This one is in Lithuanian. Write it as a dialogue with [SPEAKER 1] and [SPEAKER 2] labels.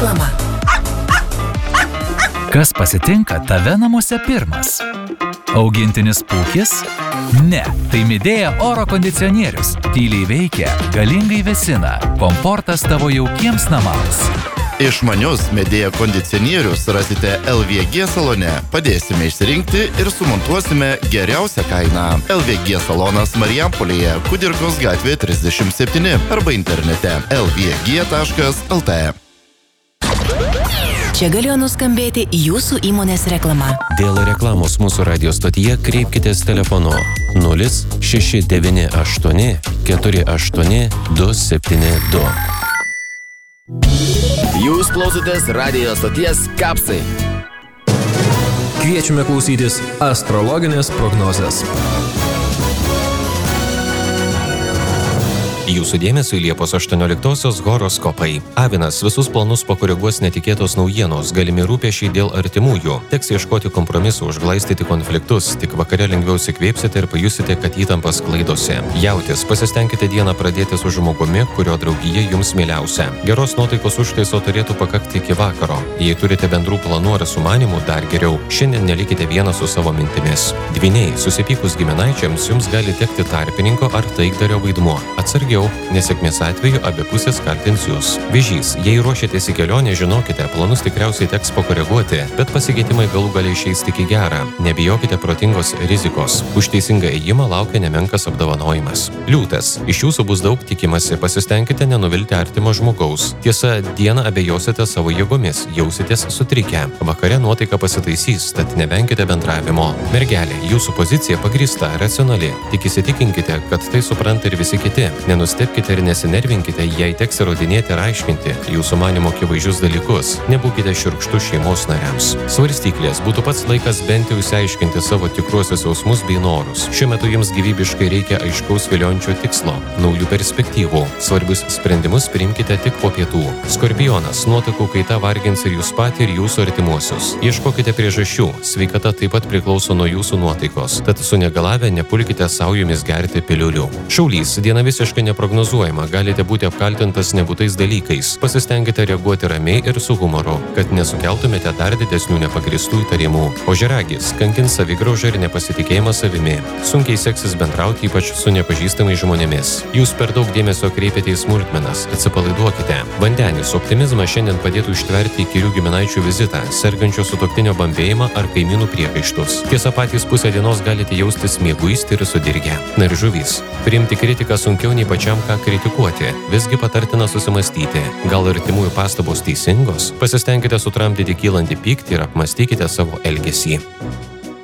[SPEAKER 1] reklama.
[SPEAKER 2] Kas pasitinka tave namuose pirmas? Augintinis pūkis? Ne, tai Midea oro kondicionierius. Tyliai veikia, galingai vėsina. Komfortas tavo jaukiems namams.
[SPEAKER 3] Išmanius Midea kondicionierius rasite LVG salone. Padėsime išsirinkti ir sumontuosime geriausią kainą. LVG salonas Marijampolėje, Kudirkos gatvė 37 arba internete lvg.lt.
[SPEAKER 1] Čia galėjo nuskambėti jūsų įmonės reklama.
[SPEAKER 4] Dėl reklamos mūsų radio stotyje kreipkitės telefonu 0698 48 272.
[SPEAKER 5] Jūs klausotės radio stoties Kapsai.
[SPEAKER 6] Kviečiame klausytis astrologinės prognozės.
[SPEAKER 4] Jūsų dėmesio į Liepos 18-osios horoskopai. Avinas, visus planus pakoreguos netikėtos naujienos, galimi rūpesčiai dėl artimųjų. Teks ieškoti kompromisų, užglaistyti konfliktus, tik vakare lengviau įsikvėpsite ir pajusite, kad įtampas klaidosi. Jautis, pasistengkite dieną pradėti su žmogumi, kurio draugija jums mieliausia. Geros nuotaikos užtaiso turėtų pakakti iki vakaro. Jei turite bendrų planų ar sumanimų, dar geriau. Šiandien nelikite vienas su savo mintimis. Dvyniai, susipykus giminaičiams, jums gali tekti tarpininko ar taikdario vaidmuo. Atsargiau, nesėkmės atveju abi pusės kaltins jūs. Vėžys, jei ruošiatės į kelionę, žinokite, planus tikriausiai teks pakoreguoti, bet pasikeitimai galų gali išeis tik į gerą. Nebijokite protingos rizikos. Už teisingą ėjimą laukia nemenkas apdovanojimas. Liūtas, iš jūsų bus daug tikimasi, pasistengkite nenuvilti artimo žmogaus. Tiesa, dieną abejosite savo jėgomis, jausitės sutrikę. Vakare nuotaika pasitaisys, tad nevenkite bendravimo. Mergelė, jūsų pozicija pagrįsta, racionali. Tik įsitikinkite, kad tai supranta ir visi kiti. Nenustebkite ir nesinervinkite, jei teks įrodinėti ir aiškinti jūsų manymo akivaizdžius dalykus. Nebūkite šiurkštus šeimos nariams. Svarstyklės, būtų pats laikas bent jau išsiaiškinti savo tikruosius jausmus bei norus. Šiuo metu jums gyvybiškai reikia aiškaus viliojančio tikslo, naujų perspektyvų. Svarbius sprendimus priimkite tik po pietų. Skorpionas, nuotaikų kaita vargins ir jūs patį, ir jūsų artimuosius. Ieškokite priežasčių. Sveikata taip pat priklauso nuo jūsų nuotaikos, tad sunegalavę nepulkite saujomis gerti piliulių. Šaulys, diena visiškai neprognozuojama, galite būti apkaltintas nebūtais dalykais. Pasistengite reaguoti ramiai ir su humoru, kad nesukeltumėte dar didesnių nepagristų įtarimų. Ožiaragis, kankins savigrauža ir nepasitikėjimą savimi. Sunkiai seksis bendrauti, ypač su nepažįstamais žmonėmis. Jūs per daug dėmesio kreipiate į smulkmenas, atsipalaiduokite. Vandenis, optimizmas šiandien padėtų ištverti įkyrių giminaičių vizitą, sergančio sutuoktinio bambėjimą ar kaimynų priekaištus. Tiesa, patys pusę dienos galite jaustis mieguisti ir sudirgę. Na ir žuvys, priimti kritiką sunkiau nei pačiam ką kritikuoti. Visgi patartina susimastyti. Gal artimųjų pastabos teisingos? Pasistengkite sutramdyti kylantį pyktį ir apmastykite savo elgesį.